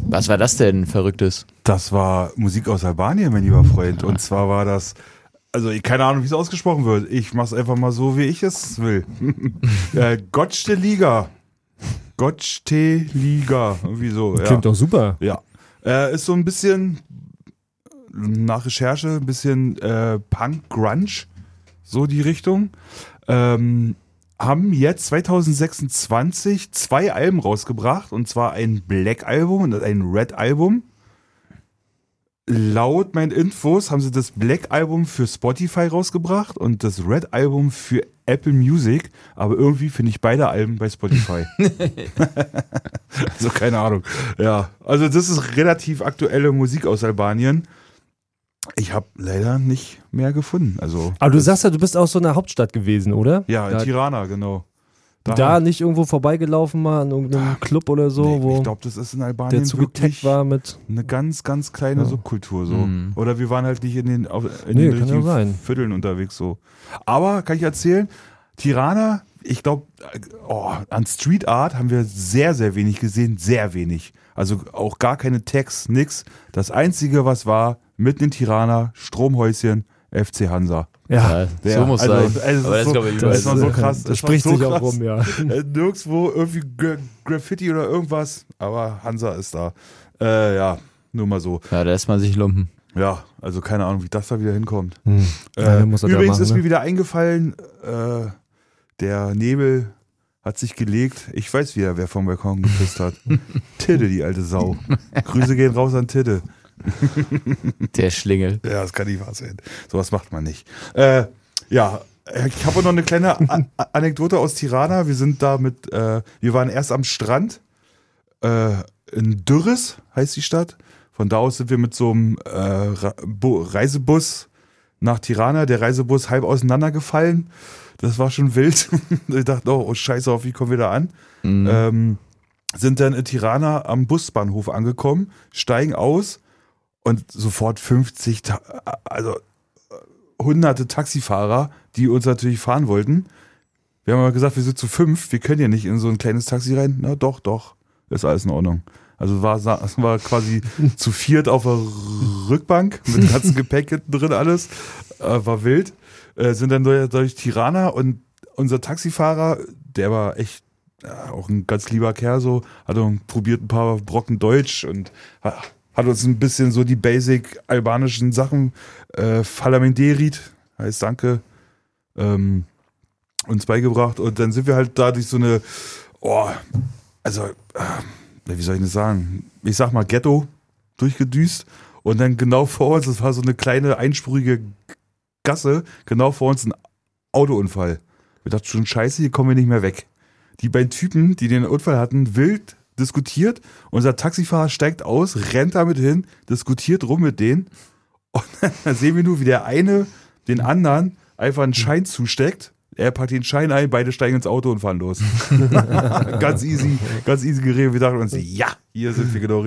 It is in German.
Was war das denn, Verrücktes? Das war Musik aus Albanien, mein lieber Freund. Und zwar war das, also keine Ahnung, wie es ausgesprochen wird. Ich mach's einfach mal so, wie ich es will. Gotchte Liga. Gotchte Liga. Irgendwie so. Ja. Klingt doch super. Ja. Ist so ein bisschen, nach Recherche, ein bisschen Punk, Grunge. So die Richtung. Haben jetzt 2026 2 Alben rausgebracht, und zwar ein Black-Album und ein Red-Album. Laut meinen Infos haben sie das Black-Album für Spotify rausgebracht und das Red-Album für Apple Music, aber irgendwie finde ich beide Alben bei Spotify. Also keine Ahnung. Ja, also das ist relativ aktuelle Musik aus Albanien. Ich habe leider nicht mehr gefunden. Also, Aber du sagst ja, du bist aus so einer Hauptstadt gewesen, oder? ja, in Tirana, genau. Da nicht irgendwo vorbeigekommen an irgendeinem Club oder so, Nee, wo ich glaube, das ist in Albanien der zugetaggt war mit. eine ganz, ganz kleine Subkultur so. Oder wir waren halt nicht in den kann richtigen ja sein. Vierteln unterwegs so. Aber kann ich erzählen, Tirana, ich glaube, an Street Art haben wir sehr, sehr wenig gesehen, sehr wenig. Also auch gar keine Tags, nix. Das Einzige, was war, mitten in Tirana, Stromhäuschen, FC Hansa. Ja, so muss sein. Also Aber das so, glaube ich das war so krass. Das spricht war so sich auch krass. rum, ja. Nirgendwo irgendwie Graffiti oder irgendwas, aber Hansa ist da. Ja, nur mal so. Ja, da lässt man sich lumpen. Ja, also keine Ahnung, wie das da wieder hinkommt. Ja, muss er da Übrigens machen, ist ne? mir wieder eingefallen, der Nebel hat sich gelegt. Ich weiß wieder, wer vom Balkon gepisst hat. Tidde, die alte Sau. Grüße gehen raus an Tidde. Der Schlingel. Ja, das kann nicht wahr sein. Sowas macht man nicht. Ja, ich habe noch eine kleine Anekdote aus Tirana. Wir sind da wir waren erst am Strand in Dürres, heißt die Stadt. Von da aus sind wir mit so einem Reisebus nach Tirana. Der Reisebus halb auseinandergefallen. Das war schon wild. Ich dachte, oh scheiße, auf wie kommen wir da an? Sind dann in Tirana am Busbahnhof angekommen, steigen aus und sofort 50, also hunderte Taxifahrer, die uns natürlich fahren wollten. Wir haben aber gesagt, wir sind zu 5, wir können ja nicht in so ein kleines Taxi rein. Na doch, ist alles in Ordnung. Also es war quasi zu 4 auf der Rückbank mit ganzem Gepäck hinten drin alles. War wild. Sind dann durch Tirana und unser Taxifahrer, der war echt auch ein ganz lieber Kerl, so, hat probiert ein paar Brocken Deutsch und hat uns ein bisschen so die basic albanischen Sachen, Falaminderit, heißt Danke, uns beigebracht. Und dann sind wir halt da durch so eine, wie soll ich das sagen? Ich sag mal Ghetto durchgedüst. Und dann genau vor uns, das war so eine kleine einspurige Gasse, genau vor uns ein Autounfall. Wir dachten schon, scheiße, hier kommen wir nicht mehr weg. Die beiden Typen, die den Unfall hatten, wild diskutiert. Unser Taxifahrer steigt aus, rennt damit hin, diskutiert rum mit denen. Und dann sehen wir nur, wie der eine den anderen einfach einen Schein zusteckt. Er packt den Schein ein, beide steigen ins Auto und fahren los. Ganz easy geregelt. Wir dachten uns, ja, hier sind wir genau